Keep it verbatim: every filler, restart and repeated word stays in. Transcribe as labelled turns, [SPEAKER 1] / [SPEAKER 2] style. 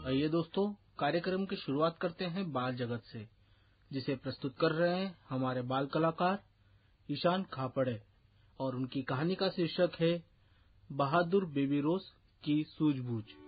[SPEAKER 1] आइए दोस्तों, कार्यक्रम की शुरुआत करते हैं बाल जगत से, जिसे प्रस्तुत कर रहे हैं हमारे बाल कलाकार ईशान खापड़े और उनकी कहानी का शीर्षक है बहादुर बेबी रोज की सूझबूझ।